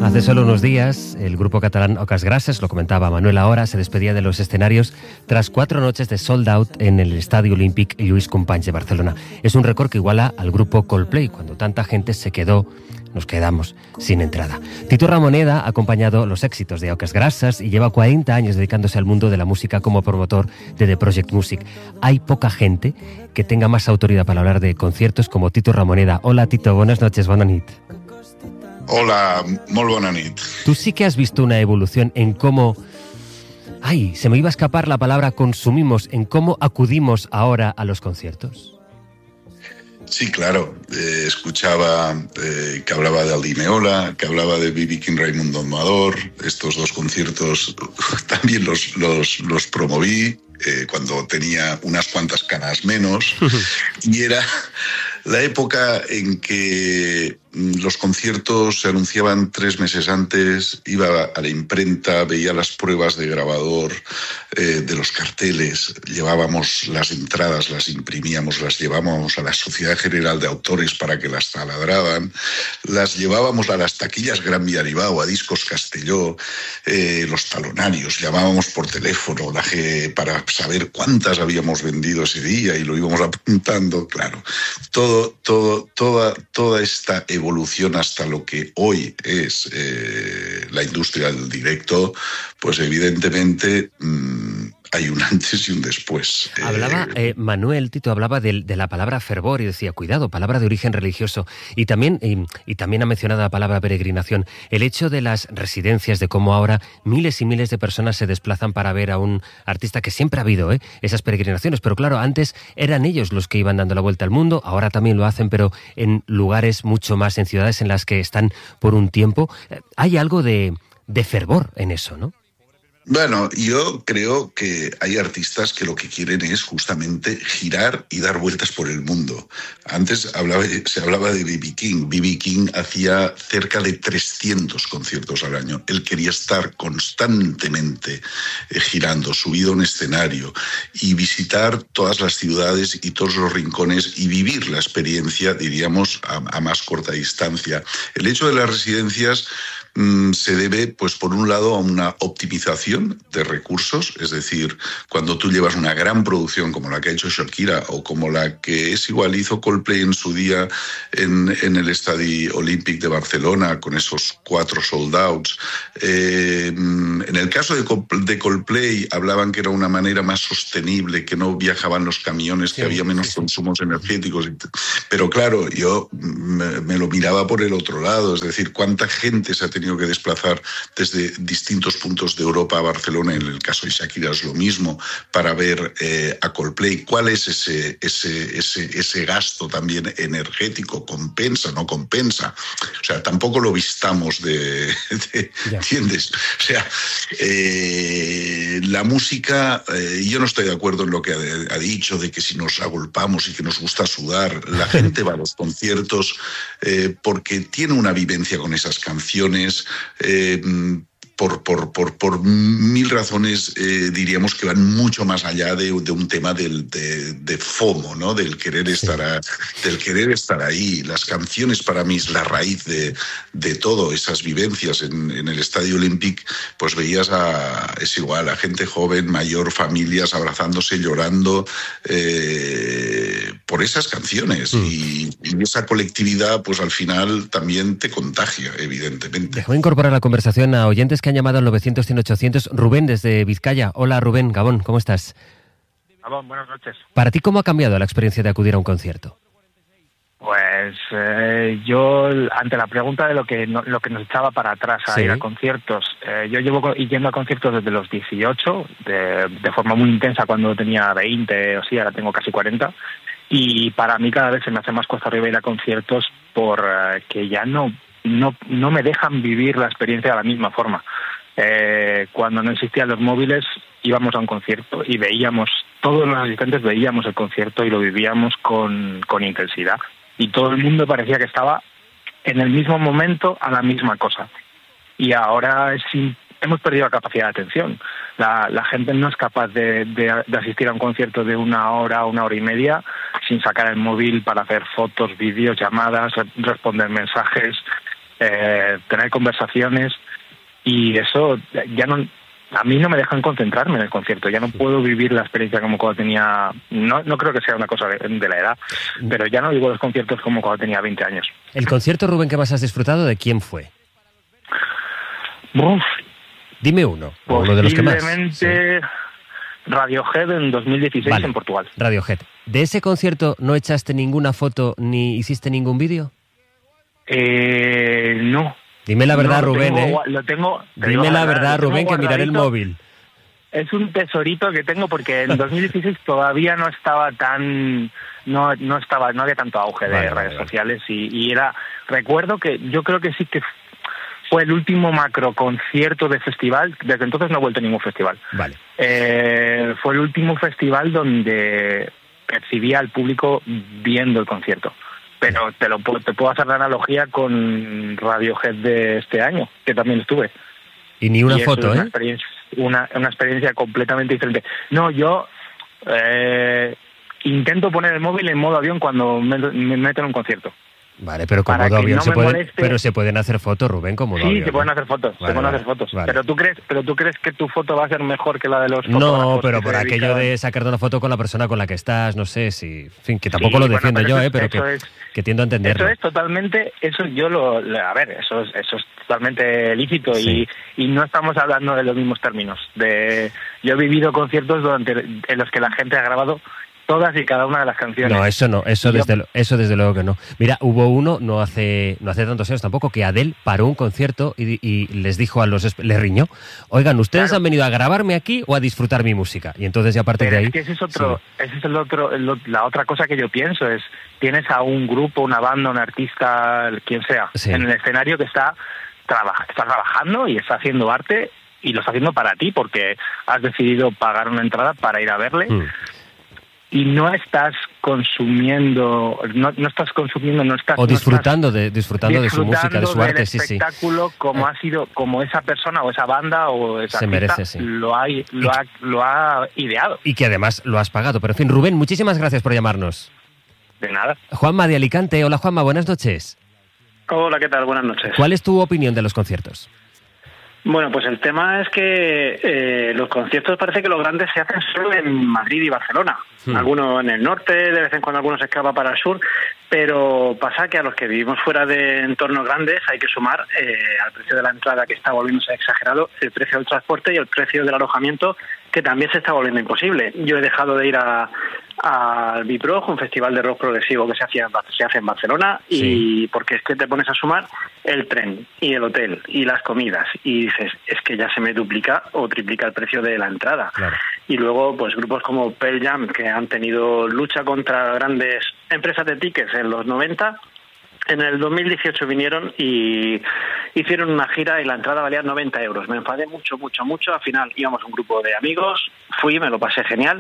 Hace solo unos días, el grupo catalán Oques Grasses, lo comentaba Manuel ahora, se despedía de los escenarios tras 4 noches de sold out en el Estadio Olímpic Lluís Companys de Barcelona. Es un récord que iguala al grupo Coldplay, cuando tanta gente nos quedamos sin entrada. Tito Ramoneda ha acompañado los éxitos de Oques Grasses y lleva 40 años dedicándose al mundo de la música como promotor de The Project Music. Hay poca gente que tenga más autoridad para hablar de conciertos como Tito Ramoneda. Hola Tito, buenas noches, bona nit. Hola, molt bona nit. Tú sí que has visto una evolución en cómo... Ay, se me iba a escapar la palabra consumimos, en cómo acudimos ahora a los conciertos. Sí, claro. Escuchaba que hablaba de Aldi Meola, que hablaba de B.B. King, Raimundo Amador. Estos 2 conciertos también los promoví cuando tenía unas cuantas canas menos. Y era la época en que los conciertos se anunciaban 3 meses antes, iba a la imprenta, veía las pruebas de grabador de los carteles, llevábamos las entradas, las imprimíamos, las llevábamos a la Sociedad General de Autores para que las taladraban, las llevábamos a las taquillas Gran Vía Aribau, a Discos Castelló, los talonarios, llamábamos por teléfono para saber cuántas habíamos vendido ese día y lo íbamos apuntando, claro. Toda esta evolución hasta lo que hoy es la industria del directo, pues evidentemente hay un antes y un después. Hablaba, Manuel, Tito, hablaba de la palabra fervor y decía, cuidado, palabra de origen religioso. Y también ha mencionado la palabra peregrinación. El hecho de las residencias, de cómo ahora miles y miles de personas se desplazan para ver a un artista, que siempre ha habido esas peregrinaciones. Pero claro, antes eran ellos los que iban dando la vuelta al mundo, ahora también lo hacen, pero en lugares mucho más, en ciudades en las que están por un tiempo. Hay algo de fervor en eso, ¿no? Bueno, yo creo que hay artistas que lo que quieren es justamente girar y dar vueltas por el mundo. Antes se hablaba de B.B. King. B.B. King hacía cerca de 300 conciertos al año. Él quería estar constantemente girando, subido a un escenario y visitar todas las ciudades y todos los rincones y vivir la experiencia, diríamos, a más corta distancia. El hecho de las residencias se debe, pues por un lado, a una optimización de recursos, es decir, cuando tú llevas una gran producción como la que ha hecho Shakira o como la que hizo Coldplay en su día en el Estadio Olímpic de Barcelona con esos 4 sold outs. En el caso de Coldplay hablaban que era una manera más sostenible, que no viajaban los camiones, que había menos consumos energéticos. Pero claro, yo me lo miraba por el otro lado, es decir, cuánta gente se ha tenido que desplazar desde distintos puntos de Europa a Barcelona, en el caso de Shakira es lo mismo, para ver a Coldplay. ¿Cuál es ese gasto también energético? ¿Compensa, no compensa? O sea, tampoco lo vistamos ¿entiendes? O sea, la música, yo no estoy de acuerdo en lo que ha dicho, de que si nos agolpamos y que nos gusta sudar, la gente va a los conciertos porque tiene una vivencia con esas canciones, por 1000 razones, diríamos que van mucho más allá de un tema de FOMO, ¿no? Del querer estar ahí. Las canciones para mí es la raíz de todo, esas vivencias. En el Estadio Olímpic pues veías es igual, a gente joven, mayor, familias abrazándose, llorando por esas canciones. Y esa colectividad pues al final también te contagia, evidentemente. Dejo incorporar la conversación a oyentes que han llamado al 900-100-800. Rubén, desde Vizcaya. Hola, Rubén, Gabón, ¿cómo estás? Gabón, buenas noches. Para ti, ¿cómo ha cambiado la experiencia de acudir a un concierto? Pues yo, ante la pregunta de lo que nos echaba para atrás a ir a conciertos, yo llevo yendo a conciertos desde los 18, de forma muy intensa cuando tenía 20 o sí, ahora tengo casi 40, y para mí cada vez se me hace más cuesta arriba ir a conciertos que ya no me dejan vivir la experiencia de la misma forma. Cuando no existían los móviles, íbamos a un concierto y todos los asistentes veíamos el concierto y lo vivíamos con intensidad. Y todo el mundo parecía que estaba en el mismo momento a la misma cosa. Y ahora hemos perdido la capacidad de atención. La gente no es capaz de asistir a un concierto de 1 hora, 1 hora y media, sin sacar el móvil para hacer fotos, vídeos, llamadas, responder mensajes. tener conversaciones, y eso ya no... A mí no me dejan concentrarme en el concierto, ya no puedo vivir la experiencia como cuando tenía... No creo que sea una cosa de la edad, pero ya no vivo los conciertos como cuando tenía 20 años. ¿El concierto, Rubén, que más has disfrutado, de quién fue? Uf, dime uno de los que más. Posiblemente Radiohead en 2016 en Portugal. Radiohead. ¿De ese concierto no echaste ninguna foto ni hiciste ningún vídeo? No. Dime la verdad, Rubén, Dime la verdad, Rubén, que miraré el móvil. Es un tesorito que tengo porque en 2016 todavía no estaba tan... No había tanto auge de redes sociales y era... Recuerdo que yo creo que sí que fue el último macro concierto de festival. Desde entonces no he vuelto a ningún festival. Vale. Fue el último festival donde percibía al público viendo el concierto. Pero te puedo hacer la analogía con Radiohead de este año, que también estuve. Y ni una foto, es una experiencia completamente diferente. No, yo intento poner el móvil en modo avión cuando me meto en un concierto. Vale, pero con modo avión se pueden hacer fotos, Rubén, con modo avión. Sí, se pueden hacer fotos, Vale. Pero tú crees que tu foto va a ser mejor que la de los fotógrafos. No, pero por aquello de sacarte una foto con la persona con la que estás, no sé si... En fin, que tampoco lo defiendo yo, pero que tiendo a entenderlo. Eso es totalmente... Eso es totalmente lícito y no estamos hablando de los mismos términos. Yo he vivido conciertos en los que la gente ha grabado todas y cada una de las canciones. No, eso desde luego que no. Mira, hubo uno, no hace tantos años tampoco, que Adele paró un concierto y les dijo les riñó: oigan, ¿ustedes han venido a grabarme aquí o a disfrutar mi música? Y entonces ya a partir de ahí... ese es la otra cosa que yo pienso, es tienes a un grupo, una banda, un artista, quien sea, en el escenario que está trabajando y está haciendo arte y lo está haciendo para ti porque has decidido pagar una entrada para ir a verle. Y no estás consumiendo, o disfrutando de su música, de su arte, sí. Espectáculo como esa persona o esa banda o esa artista lo ha ideado. Y que además lo has pagado. Pero en fin, Rubén, muchísimas gracias por llamarnos. De nada. Juanma de Alicante. Hola, Juanma, buenas noches. Hola, ¿qué tal? Buenas noches. ¿Cuál es tu opinión de los conciertos? Bueno, pues el tema es que los conciertos parece que los grandes se hacen solo en Madrid y Barcelona. Algunos en el norte, de vez en cuando algunos se escapa para el sur, pero pasa que a los que vivimos fuera de entornos grandes hay que sumar al precio de la entrada, que está volviéndose exagerado, el precio del transporte y el precio del alojamiento, que también se está volviendo imposible. Yo he dejado de ir al Biprog, un festival de rock progresivo que se hace en Barcelona, y porque es que te pones a sumar el tren y el hotel y las comidas y dices, es que ya se me duplica o triplica el precio de la entrada. Claro. Y luego pues grupos como Pearl Jam, que han tenido lucha contra grandes empresas de tickets en los 90, en el 2018 vinieron y hicieron una gira y la entrada valía 90 euros. Me enfadé mucho. Al final íbamos un grupo de amigos, me lo pasé genial,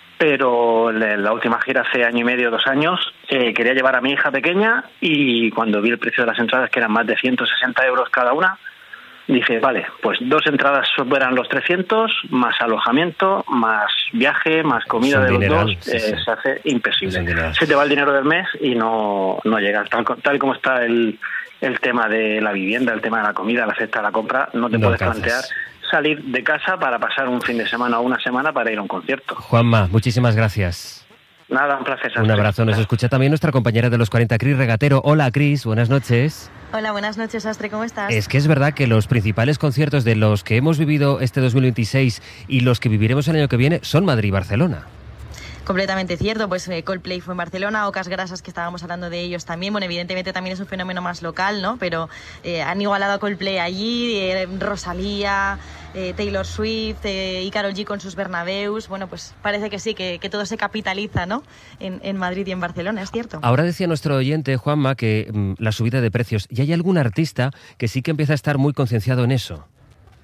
pero la última gira hace año y medio, 2 años, quería llevar a mi hija pequeña y cuando vi el precio de las entradas, que eran más de 160 euros cada una, dije, vale, pues 2 entradas superan los 300, más alojamiento, más viaje, más comida de los dos, se hace imposible. Se te va el dinero del mes y no llegas. Tal como está el tema de la vivienda, el tema de la comida, la cesta, la compra, no te puedes plantear salir de casa para pasar un fin de semana o una semana para ir a un concierto. Juanma, muchísimas gracias. Nada, un placer. Un abrazo. Nos escucha también nuestra compañera de los 40, Cris Regatero. Hola, Cris, buenas noches. Hola, buenas noches, Astre, ¿cómo estás? Es que es verdad que los principales conciertos de los que hemos vivido este 2026 y los que viviremos el año que viene son Madrid y Barcelona. Completamente cierto, pues Coldplay fue en Barcelona, Ocas Grasas, que estábamos hablando de ellos también, bueno, evidentemente también es un fenómeno más local, ¿no? Pero han igualado a Coldplay allí, Rosalía, Taylor Swift y Karol G con sus Bernabéus, bueno, pues parece que sí, que todo se capitaliza, ¿no? En Madrid y en Barcelona, es cierto. Ahora decía nuestro oyente, Juanma, que la subida de precios, ¿y hay algún artista que sí que empieza a estar muy concienciado en eso?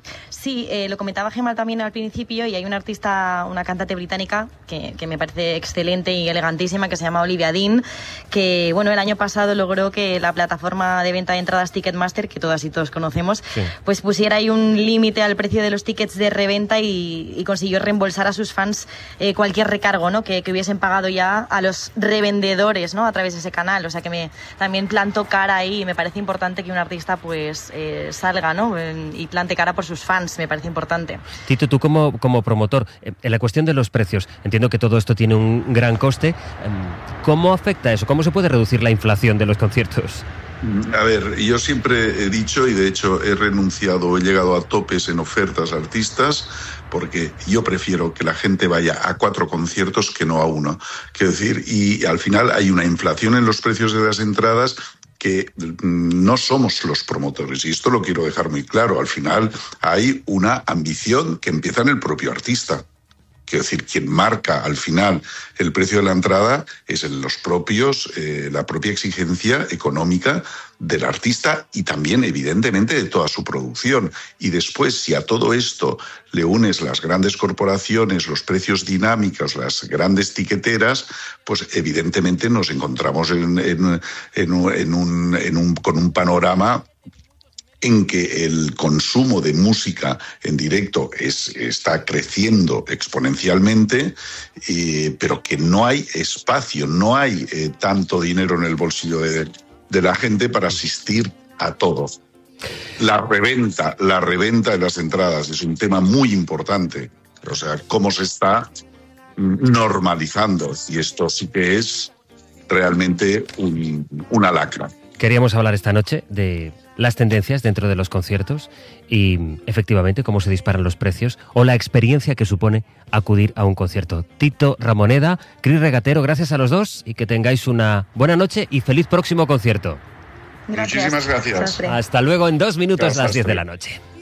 Sí, lo comentaba Gemma también al principio, y hay una artista, una cantante británica que me parece excelente y elegantísima, que se llama Olivia Dean, que bueno, el año pasado logró que la plataforma de venta de entradas Ticketmaster, que todas y todos conocemos, sí, pues pusiera ahí un límite al precio de los tickets de reventa y consiguió reembolsar a sus fans cualquier recargo, ¿no?, que hubiesen pagado ya a los revendedores, ¿no?, a través de ese canal. O sea que también plantó cara ahí, y me parece importante que un artista pues salga, ¿no?, y plante cara por sus fans. Me parece importante. Tito, tú como promotor, en la cuestión de los precios, entiendo que todo esto tiene un gran coste. ¿Cómo afecta eso? ¿Cómo se puede reducir la inflación de los conciertos? A ver, yo siempre he dicho, y de hecho he renunciado, he llegado a topes en ofertas a artistas, porque yo prefiero que la gente vaya a 4 conciertos que no a 1. Quiero decir, y al final hay una inflación en los precios de las entradas que no somos los promotores, y esto lo quiero dejar muy claro. Al final hay una ambición que empieza en el propio artista. Quiero decir, quien marca al final el precio de la entrada es los propios, la propia exigencia económica del artista y también, evidentemente, de toda su producción. Y después, si a todo esto le unes las grandes corporaciones, los precios dinámicos, las grandes tiqueteras, pues evidentemente nos encontramos con un panorama en que el consumo de música en directo está creciendo exponencialmente, pero que no hay espacio, no hay tanto dinero en el bolsillo de la gente para asistir a todo. La reventa de las entradas es un tema muy importante. O sea, cómo se está normalizando, y esto sí que es realmente una lacra. Queríamos hablar esta noche de las tendencias dentro de los conciertos y, efectivamente, cómo se disparan los precios o la experiencia que supone acudir a un concierto. Tito Ramoneda, Cris Regatero, gracias a los dos y que tengáis una buena noche y feliz próximo concierto. Gracias. Muchísimas gracias. Hasta luego, en 2 minutos, las 10 de la noche.